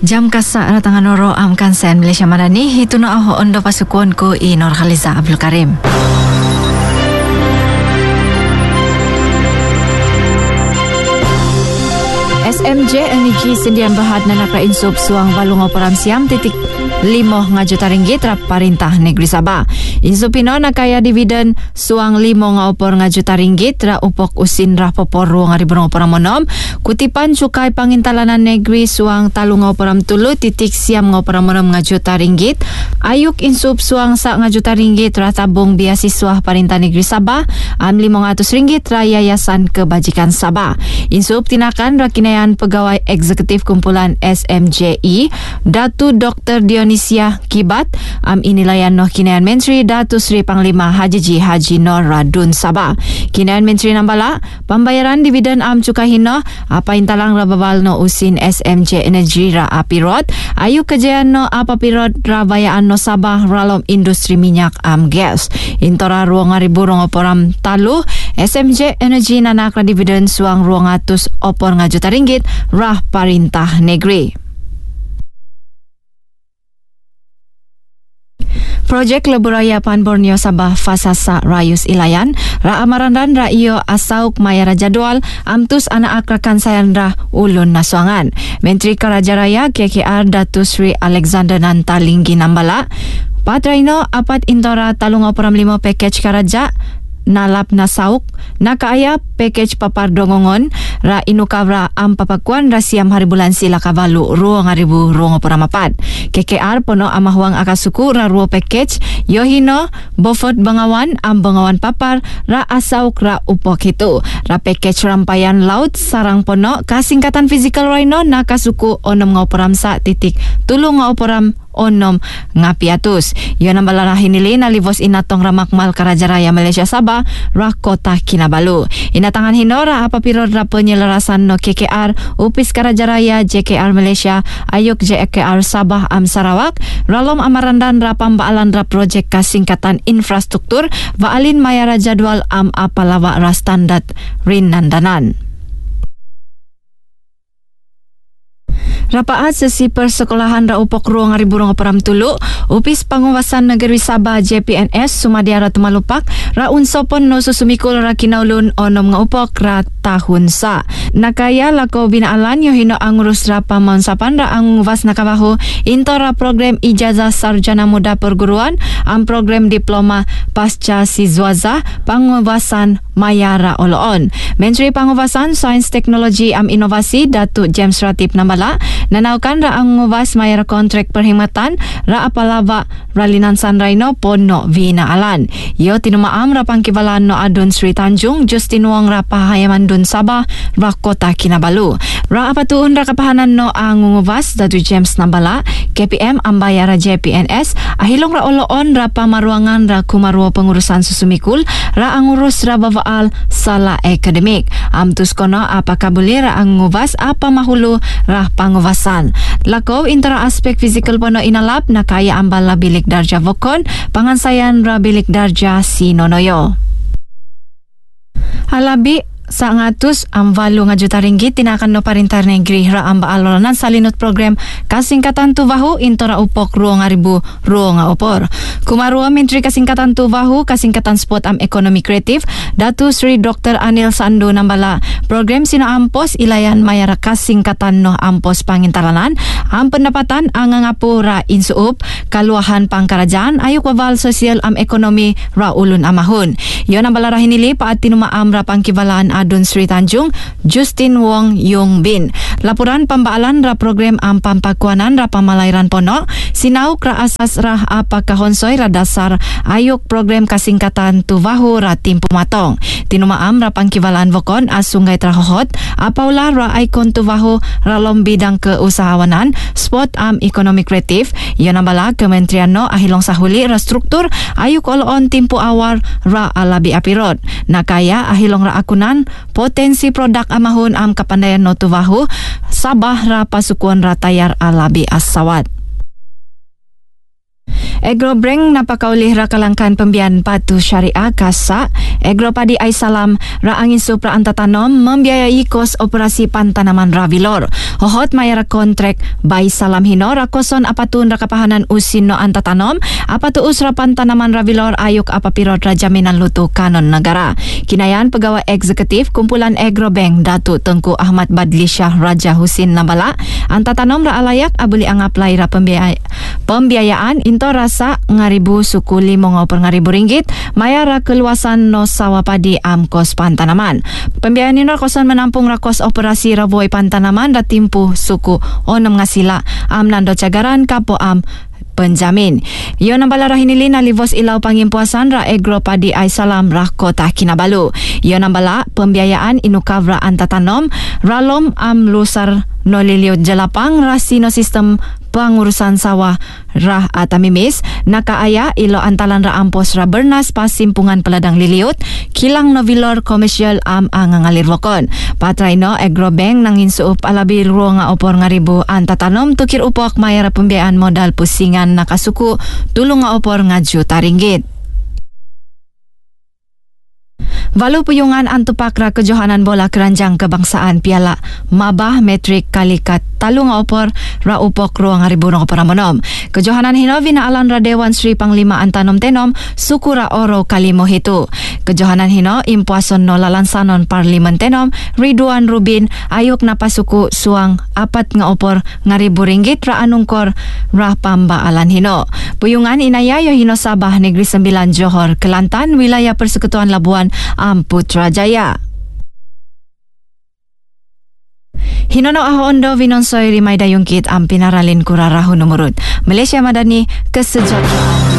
Jam kasa ratangan noro am kansen Malaysia Madani hitu na aho ondo pasukuan ko i Nur Khaliza Abdul Karim. SMJ Energy sendian bahad na naka-insub suang balong operam siam titik 5 nga juta ringgit rap Parintah Negeri Sabah. Insub ino nakaya dividen suang 5 nga opor nga juta ringgit ra upok usin ra popor nga ribu operam monom. Kutipan cukai pangintalanan negeri suang 3 nga operam tulu titik siam nga operam monom nga juta ringgit. Ayuk insub suang sa nga juta ringgit ra tabung biasiswa Parintah Negeri Sabah am 500 ringgit ra Yayasan Kebajikan Sabah. Insub tinakan ra kinayan Pegawai Eksekutif Kumpulan SMJI Datu Dr. Dionisia Kibat am inilayan noh kinayan Menteri Datu Sri Panglima Haji Haji Nur Radun Sabah. Kinayan Menteri nambala pembayaran dividen am cukai hino apa intalang rababal no usin SMJ Energy ra apirot ayu kejayaan no apa pirot ra bayaan no Sabah ralom industri minyak am gas. Intora 2,000 oporam talu SMJ Energy nanak ra dividen suang 200 opor nga juta ringgit rah Parintah Negeri. Projek Lebuh Raya Pan Borneo Sabah Fasasa Rayus Ilayan ra amarandan ra iyo asauk mayara jadwal amtus anak akrakan sayan ra ulun nasuangan. Menteri Karajaraya KKR Datu Sri Alexander Nantalinggi nambala patraino apat intora 3,5 package karaja nalap na sauk nakaaya package papar dongongon ra inukavra am papakuan ra siam hari bulan sila kavalu 2,024. KKR pono amahuang akasuku ra ruo package yohino bofot bangawan am bangawan papar ra asauk ra upok itu ra package rampayan laut sarang pono kasingkatan physical rhino nakasuku onom ngoporam sa titik tulung ngoporam onom ngapiatus. Yon ang balarahin nili na livos inatong ramakmal Karajaraya Malaysia Sabah ra Kota Kinabalu. Inatangan hinora apapirod ra penyelarasan no KKR Upis Karajaraya JKR Malaysia ayuk JKR Sabah am Sarawak ralom amarandan ra pambaalan ra projek kasingkatan infrastruktur vaalin mayara jadwal am apalawa ra standard rinandanan. Rapaat sesi persekolahan ra upok 2,000 operam tulu Upis Panguwasan Negeri Sabah JPNS Sumadiara Tumalupak ra unsopon no susumikul ra kinaulun onom nga upok ra tahun sa. Nakaya lako binaalan yohino ang urus ra pamansapan ra ang was nakabaho into ra program ijazah sarjana muda perguruan ang program diploma pasca siswaza Panguwasan Mayara Oloon. Menteri Panguwasan Sains Teknologi am Inovasi Datuk James Ratip nambala nanaukan ra ang nguwas mayar kontrak perkhidmatan ra apalava ralinansan raino pono vinaalan. Yo tinumaam ra pangkibalan no adun Sri Tanjung Justin Wong ra pahayaman dun Sabah ra Kota Kinabalu. Ra apatuon ra kapahanan no ang nguwas Datu James nambala KPM ang bayara JPNS ahilong ra oloon ra pamaruangan ra kumaruo pengurusan susumikul ra ang urus ra bawaal sala akademik. Amtus kono apakabuli ra ang nguwas apa mahulu ra panguwasan. Lako intera aspek fizikal pono inalap na kaya ambala bilik darja vokon pangansayan ra bilik darja sinonoyo. Halabi sa ngatus ang valu nga juta ringgit tinakan no Parintah Negeri ra ang baalonan sa linot program kasingkatan tuvahu intora upok 2,000 nga opor. Kumarua Menteri Kasingkatan Tuvahu kasingkatan spot am Economy Creative Datu Sri Dr. Anil Sandu nambala program sina ampos ilayan mayara kasingkatan no ampos pangintalanan ang pendapatan ang ngapura insuup kaluahan pangkarajaan ayuk wawal sosial am ekonomi ra ulun amahon. Yon ang balarahin nili paat tinumaam ra pangkibalaan adun Sri Tanjung Justin Wong Yung Bin. Laporan pambaalan ra program am pampakuanan ra pamalairan pono sinauk ra asas ra apa kahonsoy ra dasar ayuk program kasingkatan tuvahu ra timpu matong. Tinumaam ra pangkibalaan vokon asungay trahohot apaula ra icon tuvahu ra lom bidang keusahawanan spot am Economic Creative. Yon ang bala kementerian no ahilong sahuli ra struktur ayuk oloon timpu awar ra alabi apirot. Nakaya ahilong ra akunan potensi produk amahon am kapandayan no tuvahu Sabah ra pasukuan ra tayar alabi asawat. Egrobreng napakaulih ra kalangkan pembiayaan batu syariah kasa. Egropadi Aisalam ra angin supra antatanom membiayai kos operasi pantanaman Ravilor. Hohot mayara kontrak Bay Salam hino rakoson apatun rakapahanan usin no antatanom apatu usra pantanaman Ravilor ayuk apapirot ra jaminan lutu kanon negara. Kinayan pegawai eksekutif kumpulan Egrobank Datuk Tengku Ahmad Badli Shah Raja Husin Nambala antatanom ra alayak abuli angaplai ra pembiayaan into rasa ngaribu suku 5 ringgit mayara keluasan no sawapadi amkos pantanaman. Pembiayaan ini rakosan menampung rakos operasi raboi pantanaman da timpuh suku onom ngasila amnando cagaran kapo am penjamin. Iyo nambala rahinili na livos ilaw pangimpuasan ra Egropadi Aisalam rah kota Kinabalu. Iyo nambala pembiayaan inukavra antatanom ralom am lusar no liliut jelapang rasino sistem pengurusan sawah rah atamimis nakaaya ilo antalan ra ampos ra bernas pasimpungan peladang liliut kilang novilor komersial am angangalir wokon. Patraino Egrobank nangin suup alabi ruang nga opor ngaribu antatanom tukir upok mayara pembiayaan modal pusingan nakasuku tulung nga opor nga juta ringgit. Walau puyungan antupakra kejohanan bola keranjang kebangsaan Piala Mabah Metrik Kalikat talung opor ra upok ruang hariburong operamonom. Kejohanan hino vinaalan ra Dewan Sri Panglima Antanom Tenom Sukura Oro Kalimo Hitu. Kejohanan hino impuason no lalansanon Parlimen Tenom Ridwan Rubin ayuk napasuku suang apat nga opor ngaribu ringgit ra anungkor ra pambaalan hino. Puyungan inayayo hino Sabah Negeri Sembilan Johor Kelantan wilayah Persekutuan Labuan Putrajaya. Hinono ahondo vinonsoy rimay dayungkit ang pinaralin kuraraho numurut. Malaysia Madani Kesejahteraan.